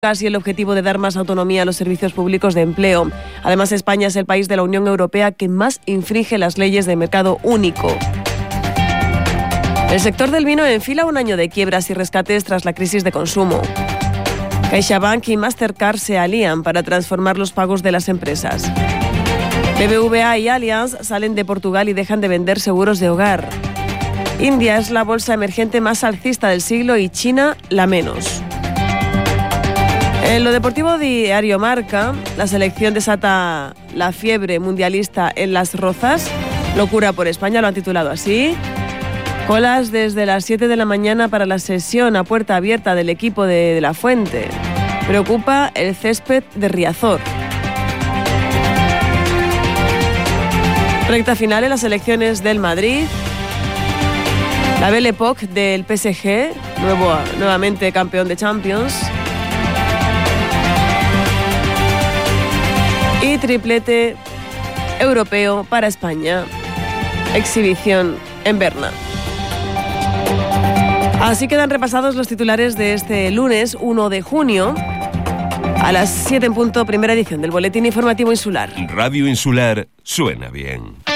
y el objetivo de dar más autonomía a los servicios públicos de empleo. Además, España es el país de la Unión Europea que más infringe las leyes de mercado único. El sector del vino enfila un año de quiebras y rescates tras la crisis de consumo. CaixaBank y Mastercard se alían para transformar los pagos de las empresas. BBVA y Allianz salen de Portugal y dejan de vender seguros de hogar. India es la bolsa emergente más alcista del siglo y China la menos. En lo deportivo, Diario Marca, la selección desata la fiebre mundialista en Las Rozas. Locura por España, lo han titulado así. Colas desde las 7 de la mañana para la sesión a puerta abierta del equipo de La Fuente. Preocupa el césped de Riazor. Recta final en las elecciones del Madrid. La Belle Époque del PSG, nuevamente campeón de Champions. Y triplete europeo para España. Exhibición en Berna. Así quedan repasados los titulares de este lunes 1 de junio. A las 7 en punto, primera edición del Boletín Informativo Insular. Radio Insular suena bien.